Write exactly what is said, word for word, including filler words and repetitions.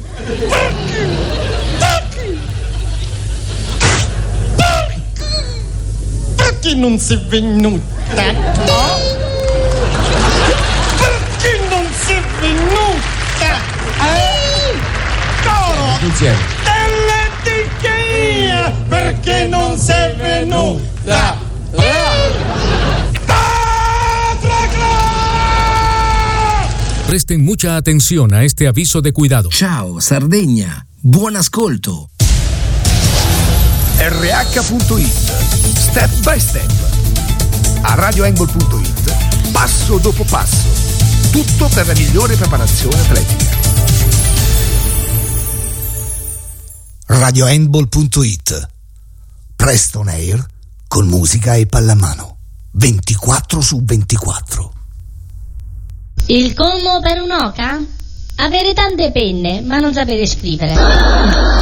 Perché? Perché? Perché? Perché non sei venuta? No? Perché non sei venuta? Eh? Coro! Insieme. Dell'etichia! Perché non sei venuta? Presten mucha atención a este aviso de cuidado. Ciao Sardegna, buon ascolto. R H punto it, step by step. A radio handball punto it, passo dopo passo. Tutto per la migliore preparazione atletica. radio handball punto it. Presto on air con musica e pallamano. ventiquattro su ventiquattro. Il colmo per un'oca? Avere tante penne ma non sapere scrivere.